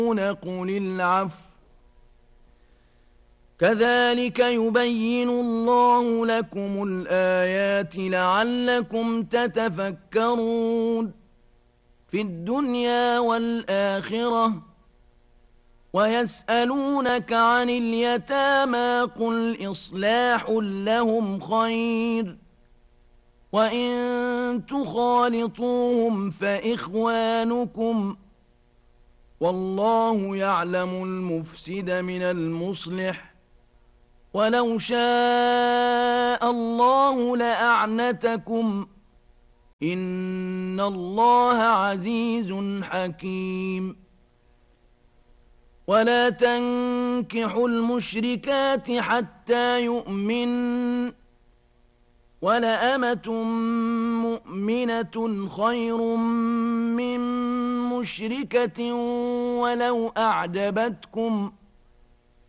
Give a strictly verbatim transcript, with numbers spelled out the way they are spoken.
قل العفو كذلك يبين الله لكم الآيات لعلكم تتفكرون في الدنيا والآخرة ويسألونك عن اليتامى قل إصلاح لهم خير وإن تخالطوهم فإخوانكم والله يعلم المفسد من المصلح ولو شاء الله لأعنتكم إن الله عزيز حكيم ولا تنكحوا المشركات حتى يؤمن ولأمة مؤمنة خير من مشركة ولو أعجبتكم